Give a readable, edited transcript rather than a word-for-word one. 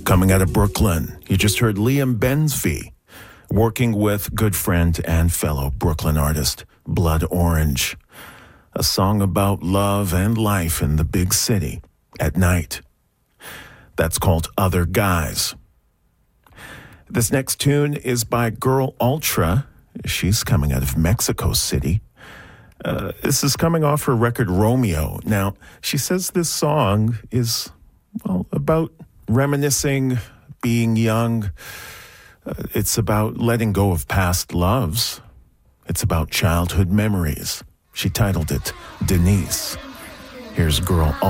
coming out of Brooklyn. You just heard Liam Bensby working with good friend and fellow Brooklyn artist Blood Orange. A song about love and life in the big city at night. That's called Other Guys. This next tune is by Girl Ultra. She's coming out of Mexico City. This is coming off her record Romeo. Now, she says this song is, well, about reminiscing, being young. It's about letting go of past loves. It's about childhood memories. She titled it Denise. Here's Girl Ultra.